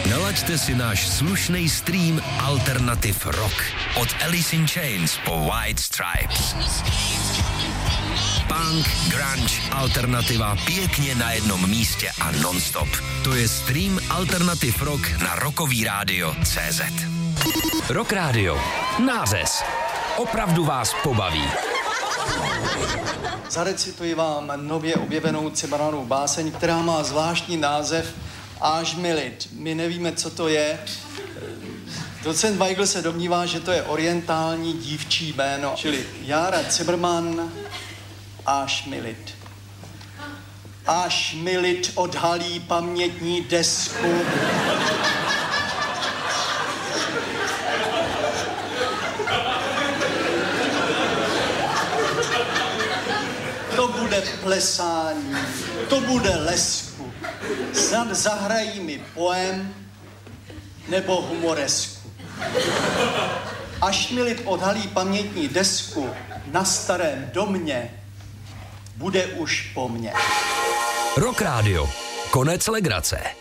Nalaďte si náš slušný stream Alternative Rock. Od Alice in Chains po White Stripes. Punk, grunge, alternativa pěkně na jednom místě a non-stop. To je stream Alternative Rock na Rockový rádio CZ. Rock Radio. Nářez. Opravdu vás pobaví. Zarecituji vám nově objevenou Cimrmanovou báseň, která má zvláštní název Až mi lid. My nevíme, co to je. Docent Weigl se domnívá, že to je orientální dívčí jméno, čili Jára Cimrman, Až mi lid. Až mi lid odhalí pamětní desku. To bude plesání, to bude lesku. Snad zahrají mi poem nebo humoresku. Až mi lid odhalí pamětní desku na starém domě, bude už po mně. Rock Radio. Konec legrace.